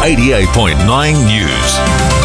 88.9 News.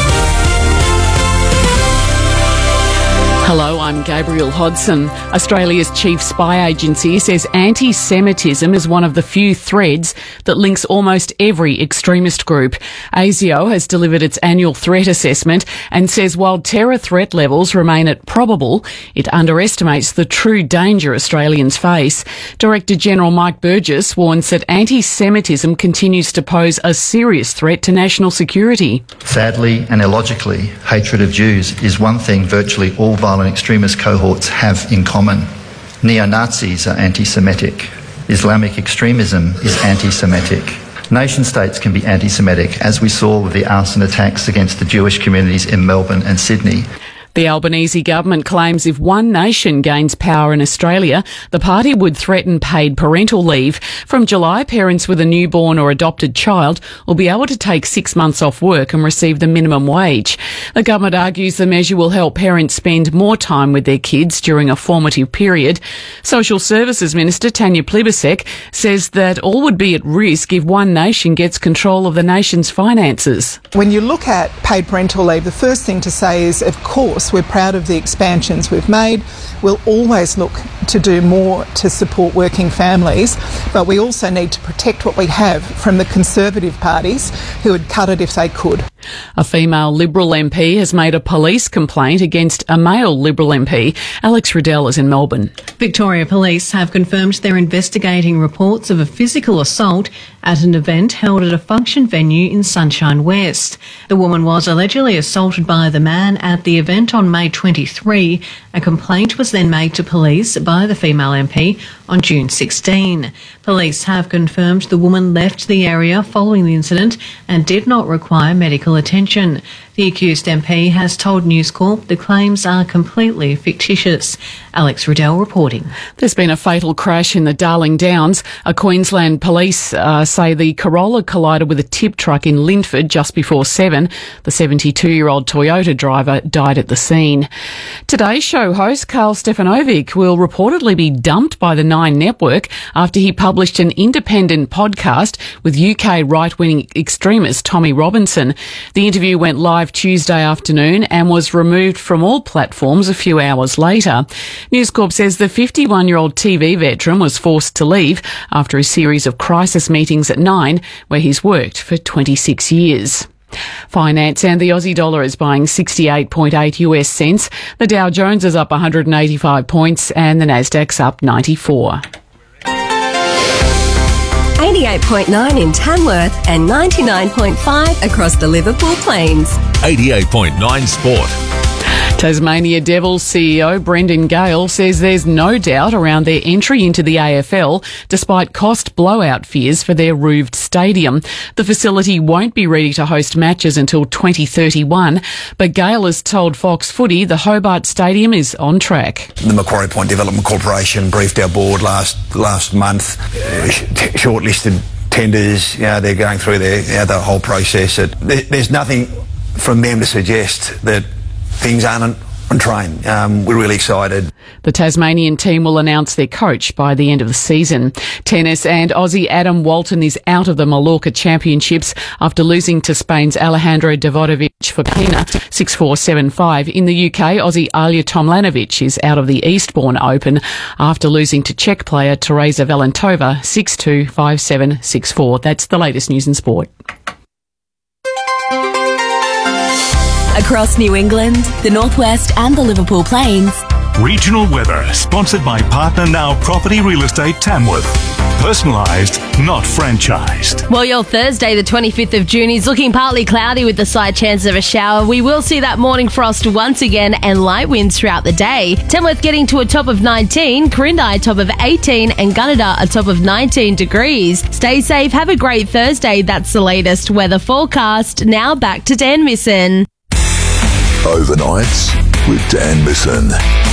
Hello, I'm Gabriel Hodson. Australia's chief spy agency says anti-Semitism is one of the few threads that links almost every extremist group. ASIO has delivered its annual threat assessment and says while terror threat levels remain at probable, it underestimates the true danger Australians face. Director General Mike Burgess warns that anti-Semitism continues to pose a serious threat to national security. Sadly and illogically, hatred of Jews is one thing virtually all violent extremist cohorts have in common. Neo-Nazis are anti-Semitic. Islamic extremism is anti-Semitic. Nation-states can be anti-Semitic, as we saw with the arson attacks against the Jewish communities in Melbourne and Sydney. The Albanese government claims if One Nation gains power in Australia, the party would threaten paid parental leave. From July, parents with a newborn or adopted child will be able to take 6 months off work and receive the minimum wage. The government argues the measure will help parents spend more time with their kids during a formative period. Social Services Minister Tanya Plibersek says that all would be at risk if One Nation gets control of the nation's finances. When you look at paid parental leave, the first thing to say is, of course, we're proud of the expansions we've made. We'll always look to do more to support working families, but we also need to protect what we have from the Conservative parties who would cut it if they could. A female Liberal MP has made a police complaint against a male Liberal MP. Alex Riddell is in Melbourne. Victoria Police have confirmed they're investigating reports of a physical assault at an event held at a function venue in Sunshine West. The woman was allegedly assaulted by the man at the event on May 23. A complaint was then made to police by the female MP on June 16. Police have confirmed the woman left the area following the incident and did not require medical attention. The accused MP has told News Corp the claims are completely fictitious. Alex Riddell reporting. There's been a fatal crash in the Darling Downs. Queensland police say the Corolla collided with a tip truck in Linford just before 7. The 72-year-old Toyota driver died at the scene. Today's show host Karl Stefanovic will reportedly be dumped by the Nine Network after he published an independent podcast with UK right-wing extremist Tommy Robinson. The interview went live Tuesday afternoon and was removed from all platforms a few hours later. News Corp says the 51-year-old TV veteran was forced to leave after a series of crisis meetings at Nine, where he's worked for 26 years. Finance and the Aussie dollar is buying 68.8 US cents. The Dow Jones is up 185 points and the Nasdaq's up 94. 88.9 in Tamworth and 99.5 across the Liverpool Plains. 88.9 Sport. Tasmania Devils CEO Brendan Gale says there's no doubt around their entry into the AFL despite cost blowout fears for their roofed stadium. The facility won't be ready to host matches until 2031, but Gale has told Fox Footy the Hobart Stadium is on track. The Macquarie Point Development Corporation briefed our board last month, shortlisted tenders. They're going through the whole process. There's nothing from them to suggest that things aren't on train. We're really excited. The Tasmanian team will announce their coach by the end of the season. Tennis and Aussie Adam Walton is out of the Mallorca Championships after losing to Spain's Alejandro Davidovich Fokina 6-4, 7-5. In the UK, Aussie Alja Tomljanovic is out of the Eastbourne Open after losing to Czech player Teresa Valentova 6-2, 5-7, 6-4. That's the latest news in sport. Across New England, the Northwest and the Liverpool Plains. Regional weather, sponsored by Partner Now Property Real Estate Tamworth. Personalised, not franchised. Well, your Thursday, the 25th of June, is looking partly cloudy with the slight chance of a shower. We will see that morning frost once again and light winds throughout the day. Tamworth getting to a top of 19, Corindi a top of 18 and Gunnedah a top of 19 degrees. Stay safe, have a great Thursday. That's the latest weather forecast. Now back to Dan Misson. Overnights with Dan Misson.